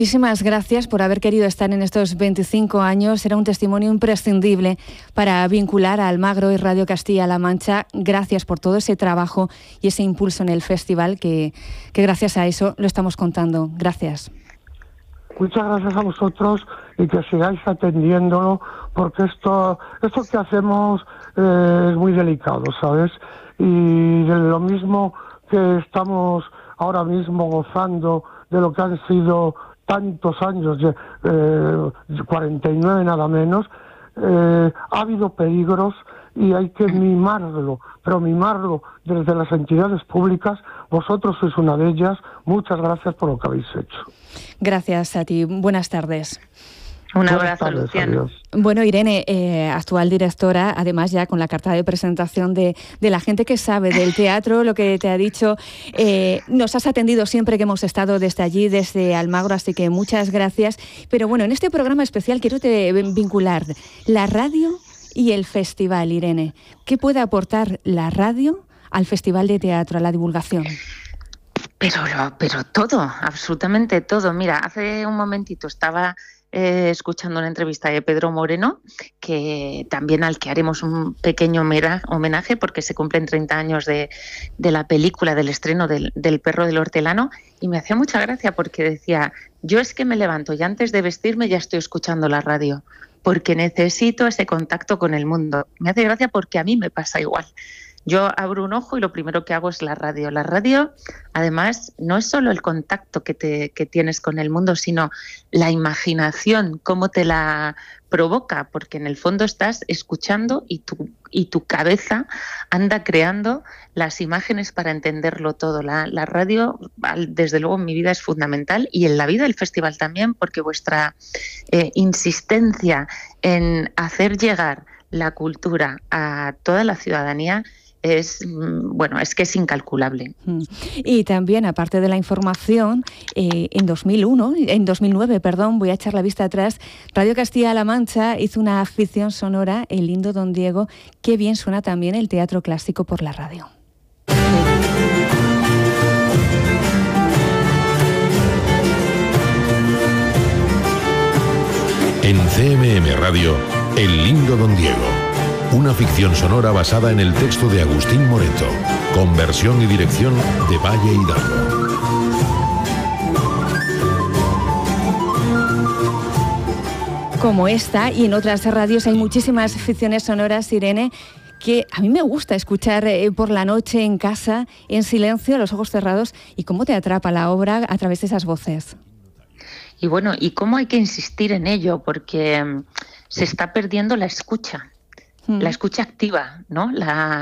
Muchísimas gracias por haber querido estar en estos 25 años. Era un testimonio imprescindible para vincular a Almagro y Radio Castilla-La Mancha. Gracias por todo ese trabajo y ese impulso en el festival que gracias a eso lo estamos contando. Gracias. Muchas gracias a vosotros y que sigáis atendiéndolo, porque esto que hacemos es muy delicado, ¿sabes? Y de lo mismo que estamos ahora mismo gozando de lo que han sido tantos años, 49 nada menos, ha habido peligros y hay que mimarlo, pero mimarlo desde las entidades públicas. Vosotros sois una de ellas. Muchas gracias por lo que habéis hecho. Gracias a ti. Buenas tardes. Un abrazo, Luciano. Bueno, Irene, actual directora, además ya con la carta de presentación de la gente que sabe del teatro, lo que te ha dicho, nos has atendido siempre que hemos estado desde allí, desde Almagro, así que muchas gracias. Pero bueno, en este programa especial quiero vincular la radio y el festival, Irene. ¿Qué puede aportar la radio al Festival de Teatro, a la divulgación? Pero todo, absolutamente todo. Mira, hace un momentito estaba escuchando una entrevista de Pedro Moreno, que también al que haremos un pequeño homenaje porque se cumplen 30 años de la película, del estreno del Perro del Hortelano, y me hacía mucha gracia porque decía, yo es que me levanto y antes de vestirme ya estoy escuchando la radio, porque necesito ese contacto con el mundo. Me hace gracia porque a mí me pasa igual. Yo abro un ojo y lo primero que hago es la radio. La radio, además, no es solo el contacto que tienes con el mundo, sino la imaginación, cómo te la provoca, porque en el fondo estás escuchando y tu cabeza anda creando las imágenes para entenderlo todo. La radio, desde luego, en mi vida es fundamental y en la vida del festival también, porque vuestra insistencia en hacer llegar la cultura a toda la ciudadanía es que es incalculable. Y también, aparte de la información, en 2009, voy a echar la vista atrás, Radio Castilla-La Mancha hizo una ficción sonora, El lindo Don Diego. Qué bien suena también el teatro clásico por la radio. En CMM Radio, El lindo Don Diego. Una ficción sonora basada en el texto de Agustín Moreto, con versión y dirección de Valle Hidalgo. Como esta y en otras radios hay muchísimas ficciones sonoras, Irene, que a mí me gusta escuchar por la noche en casa, en silencio, los ojos cerrados, y cómo te atrapa la obra a través de esas voces. Y bueno, y cómo hay que insistir en ello, porque se está perdiendo la escucha activa, ¿no?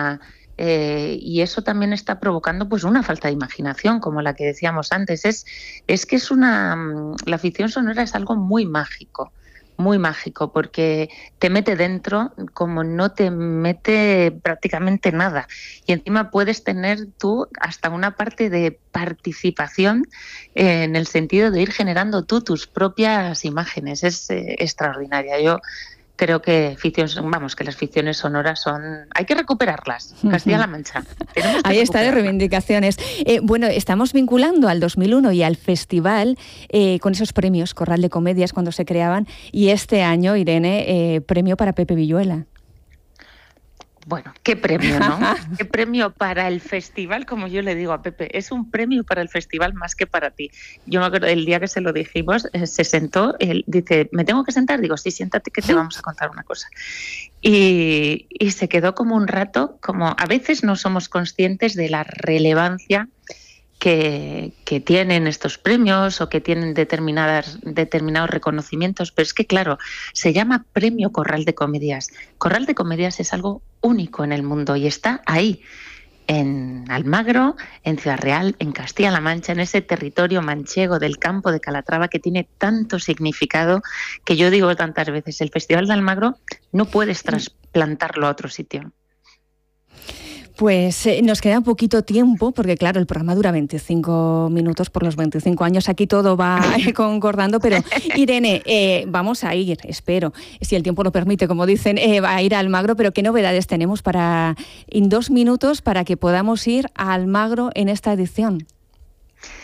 Y eso también está provocando pues una falta de imaginación, como la que decíamos antes. Es que la ficción sonora es algo muy mágico, porque te mete dentro como no te mete prácticamente nada. Y encima puedes tener tú hasta una parte de participación en el sentido de ir generando tú tus propias imágenes. Es extraordinaria. Yo creo que las ficciones sonoras hay que recuperarlas. Castilla-La Mancha. Ahí está, de reivindicaciones. Bueno, estamos vinculando al 2001 y al festival con esos premios Corral de Comedias cuando se creaban, y este año, Irene, premio para Pepe Villuela. Bueno, qué premio, ¿no? Qué premio para el festival, como yo le digo a Pepe. Es un premio para el festival más que para ti. Yo me acuerdo el día que se lo dijimos, se sentó, él dice, ¿me tengo que sentar? Digo, sí, siéntate que te vamos a contar una cosa. Y se quedó como un rato, como a veces no somos conscientes de la relevancia que tienen estos premios o que tienen determinados reconocimientos, pero es que claro, se llama Premio Corral de Comedias. Corral de Comedias es algo único en el mundo y está ahí, en Almagro, en Ciudad Real, en Castilla-La Mancha, en ese territorio manchego del campo de Calatrava que tiene tanto significado, que yo digo tantas veces, el Festival de Almagro no puedes trasplantarlo a otro sitio. Pues nos queda un poquito tiempo, porque claro, el programa dura 25 minutos por los 25 años, aquí todo va concordando, pero Irene, vamos a ir, espero, si el tiempo lo permite, como dicen, a ir a Almagro, pero ¿qué novedades tenemos en 2 minutos para que podamos ir a Almagro en esta edición?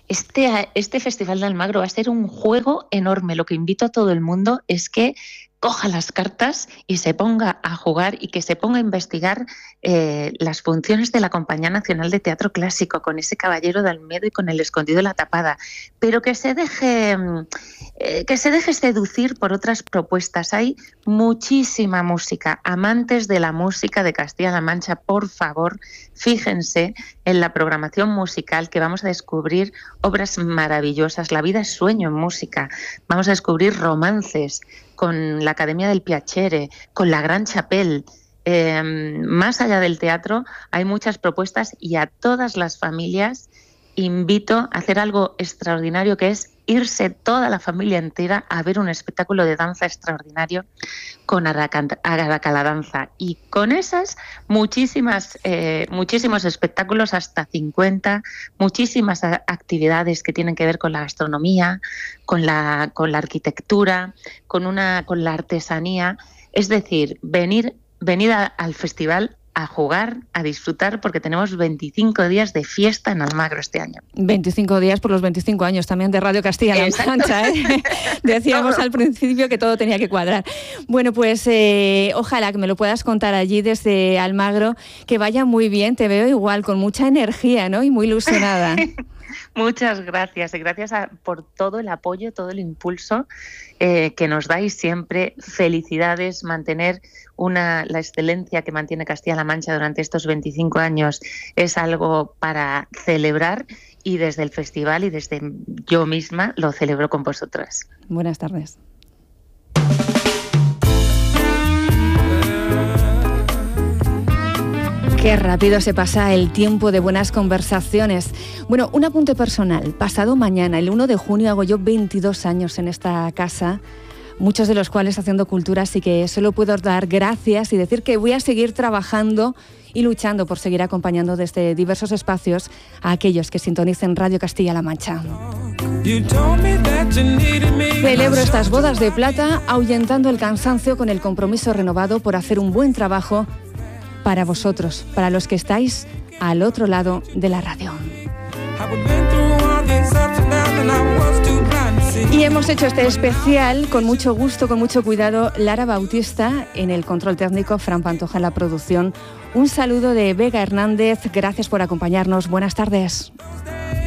este Festival de Almagro va a ser un juego enorme. Lo que invito a todo el mundo es que coja las cartas y se ponga a jugar y que se ponga a investigar las funciones de la Compañía Nacional de Teatro Clásico, con ese Caballero de Almedo y con El Escondido de la Tapada, pero que se deje seducir por otras propuestas. Hay muchísima música. Amantes de la música de Castilla-La Mancha, por favor, fíjense en la programación musical, que vamos a descubrir obras maravillosas. La vida es sueño en música. Vamos a descubrir romances con la Academia del Piacere, con la Gran Chapelle. Más allá del teatro hay muchas propuestas, y a todas las familias invito a hacer algo extraordinario, que es irse toda la familia entera a ver un espectáculo de danza extraordinario con Aracaladanza, y con esas muchísimos espectáculos, hasta 50, muchísimas actividades que tienen que ver con la gastronomía, con la arquitectura, con la artesanía. Es decir, venir al festival a jugar, a disfrutar, porque tenemos 25 días de fiesta en Almagro este año. 25 días por los 25 años también de Radio Castilla-La Mancha, ¿eh? Decíamos al principio que todo tenía que cuadrar. Bueno, pues ojalá que me lo puedas contar allí desde Almagro, que vaya muy bien. Te veo igual, con mucha energía, ¿no? Y muy ilusionada. Muchas gracias, y gracias por todo el apoyo, todo el impulso que nos dais siempre. Felicidades. Mantener la excelencia que mantiene Castilla-La Mancha durante estos 25 años es algo para celebrar, y desde el festival y desde yo misma lo celebro con vosotras. Buenas tardes. Qué rápido se pasa el tiempo de buenas conversaciones. Bueno, un apunte personal. Pasado mañana, el 1 de junio, hago yo 22 años en esta casa, muchos de los cuales haciendo cultura, así que solo puedo dar gracias y decir que voy a seguir trabajando y luchando por seguir acompañando desde diversos espacios a aquellos que sintonicen Radio Castilla-La Mancha. Celebro estas bodas de plata ahuyentando el cansancio con el compromiso renovado por hacer un buen trabajo para vosotros, para los que estáis al otro lado de la radio. Y hemos hecho este especial con mucho gusto, con mucho cuidado. Lara Bautista en el control técnico, Fran Pantoja en la producción. Un saludo de Vega Hernández. Gracias por acompañarnos. Buenas tardes.